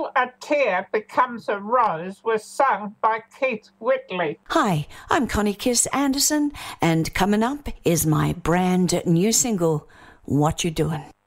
A Tear Becomes a Rose was sung by Keith Whitley. Hi, I'm Connie Kiss Anderson, and coming up is my brand new single, What You Doing?